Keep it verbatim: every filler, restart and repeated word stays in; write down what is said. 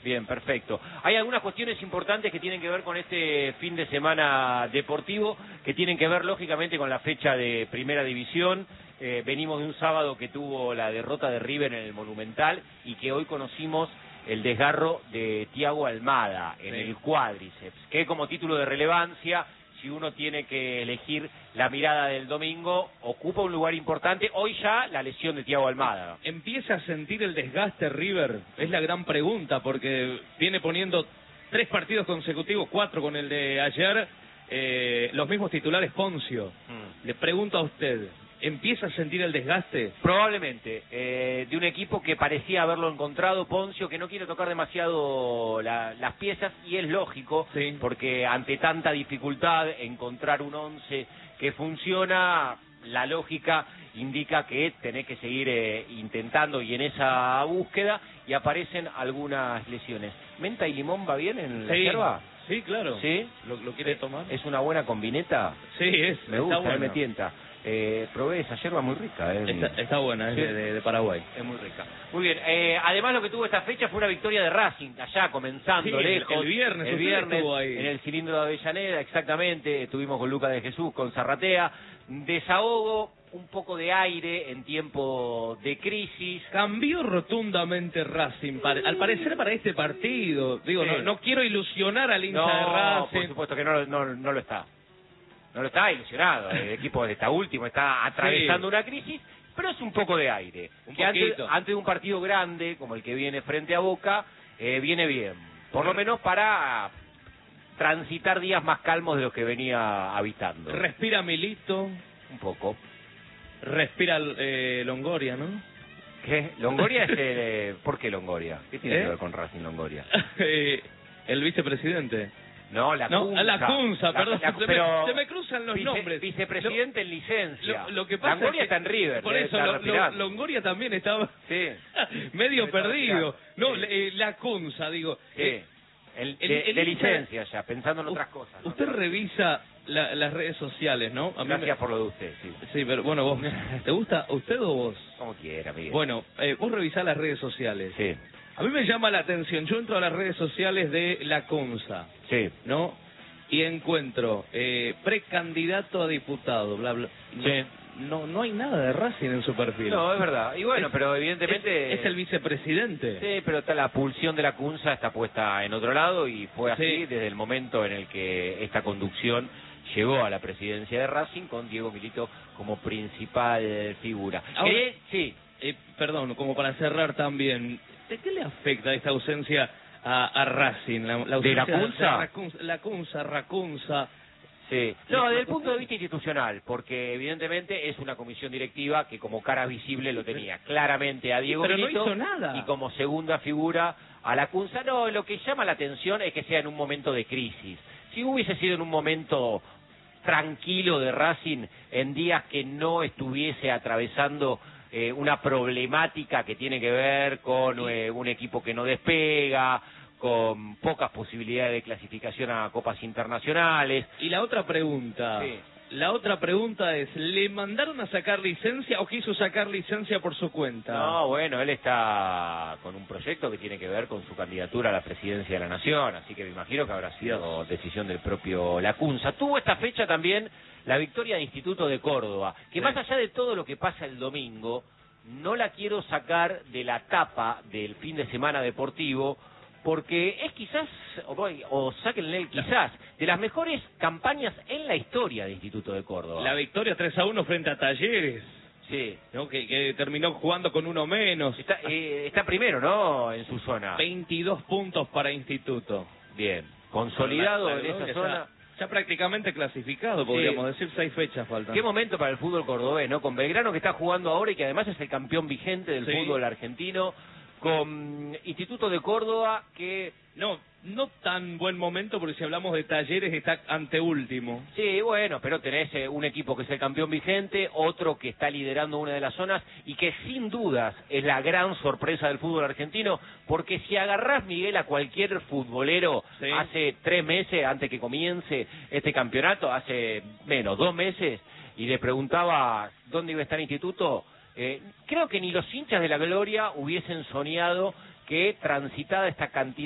Bien, perfecto. Hay algunas cuestiones importantes que tienen que ver con este fin de semana deportivo, que tienen que ver lógicamente con la fecha de Primera División. Eh, venimos de un sábado que tuvo la derrota de River en el Monumental y que hoy conocimos el desgarro de Thiago Almada en sí. el cuádriceps, que como título de relevancia, si uno tiene que elegir la mirada del domingo, ocupa un lugar importante. Hoy ya la lesión de Thiago Almada. ¿Empieza a sentir el desgaste River? Es la gran pregunta, porque viene poniendo tres partidos consecutivos, cuatro con el de ayer, eh, los mismos titulares Poncio. Hmm. Le pregunto a usted, ¿empieza a sentir el desgaste? Probablemente, eh, de un equipo que parecía haberlo encontrado, Poncio, que no quiere tocar demasiado la, las piezas, y es lógico, sí. porque ante tanta dificultad encontrar un once que funciona, la lógica indica que tenés que seguir eh, intentando y en esa búsqueda, y aparecen algunas lesiones. ¿Menta y limón va bien en la sí. yerba? Sí, claro. ¿Sí? ¿Lo, lo quiere tomar? ¿Es una buena combineta? Sí, es. Me gusta, bueno. me tienta. Eh, probé esa yerba muy rica. Eh. Está, está buena, es sí. de, de Paraguay. Es muy rica. Muy bien. Eh, además, lo que tuvo esta fecha fue una victoria de Racing, allá comenzando sí, lejos. El viernes, el viernes ahí. en el cilindro de Avellaneda, exactamente. Estuvimos con Lucas de Jesús, con Zarratea. Desahogo, un poco de aire en tiempo de crisis. Cambió rotundamente Racing, al parecer para este partido. Digo, sí. no, no quiero ilusionar al hincha no, de Racing. por supuesto que no, no, no lo está. No lo está ilusionado, el equipo está último, está atravesando sí. una crisis, pero es un poco de aire. Un que antes, antes de un partido grande, como el que viene frente a Boca, eh, viene bien. Por lo menos para transitar días más calmos de los que venía habitando. Respira Milito. Un poco. Respira eh, Longoria, ¿no? ¿Qué? ¿Longoria es el... Eh, ¿Por qué Longoria? ¿Qué tiene ¿Eh? que ver con Racing Longoria? eh, el vicepresidente. No, la no, Cunza. La Cunza, perdón, la, la, se, pero me, se me cruzan los vice, nombres. Vicepresidente lo, en licencia. Lo, lo que pasa Longoria es que, está en River. Por eso, lo, lo, Longoria también estaba sí. medio perdido. No, sí. eh, la Cunza, digo. Sí. Eh, el, el, de, el de licencia ya, pensando en otras cosas. ¿no? Usted revisa la, las redes sociales, ¿no? A Gracias me... por lo de usted, sí. Sí, pero bueno, vos, ¿te gusta usted o vos? Como quiera, Miguel. Bueno, eh, vos revisás las redes sociales. Sí. A mí me llama la atención, yo entro a las redes sociales de la Cunza. Sí. ¿No? Y encuentro eh, precandidato a diputado, bla, bla. Sí. No, no hay nada de Racing en su perfil. No, es verdad. Y bueno, es, pero evidentemente... Es, es el vicepresidente. Sí, pero está la pulsión de la Cunza está puesta en otro lado y fue así sí. desde el momento en el que esta conducción llegó a la presidencia de Racing con Diego Milito como principal figura. Ahora, ¿Qué? Sí. Eh, perdón, como para cerrar también, ¿de qué le afecta esta ausencia a, a Racing? La, la ¿De la Cunza? La Cunza, Racunza... Sí. No, desde el punto de vista institucional, porque evidentemente es una comisión directiva que como cara visible lo tenía claramente a Diego Pero Milito no hizo nada. Y como segunda figura a la Cunza. No, lo que llama la atención es que sea en un momento de crisis. Si hubiese sido en un momento tranquilo de Racing, en días que no estuviese atravesando eh, una problemática que tiene que ver con eh, un equipo que no despega, con pocas posibilidades de clasificación a copas internacionales. Y la otra pregunta, sí. la otra pregunta es, ¿le mandaron a sacar licencia o quiso sacar licencia por su cuenta? No, bueno, él está con un proyecto que tiene que ver con su candidatura a la presidencia de la Nación, así que me imagino que habrá sido decisión del propio La Cunza. Tuvo esta fecha también la victoria de Instituto de Córdoba, que sí. más allá de todo lo que pasa el domingo, no la quiero sacar de la tapa del fin de semana deportivo, porque es quizás, o, o sáquenle el quizás, de las mejores campañas en la historia de Instituto de Córdoba. La victoria tres a uno frente a Talleres. Sí. ¿No? Que, que terminó jugando con uno menos. Está, eh, está primero, ¿no? En su zona. veintidós puntos para Instituto. Bien. Consolidado la, la, en esa ya, zona. Ya prácticamente clasificado, podríamos sí. decir, seis fechas faltan. Qué momento para el fútbol cordobés, ¿no? Con Belgrano, que está jugando ahora y que además es el campeón vigente del sí. fútbol argentino. Con Instituto de Córdoba, que... No, no tan buen momento, porque si hablamos de Talleres está anteúltimo. Sí, bueno, pero tenés eh, un equipo que es el campeón vigente, otro que está liderando una de las zonas, y que sin dudas es la gran sorpresa del fútbol argentino, porque si agarrás, Miguel, a cualquier futbolero sí. hace tres meses, antes que comience este campeonato, hace menos, dos meses, y le preguntaba dónde iba a estar Instituto... Eh, creo que ni los hinchas de la Gloria hubiesen soñado que transitada esta cantidad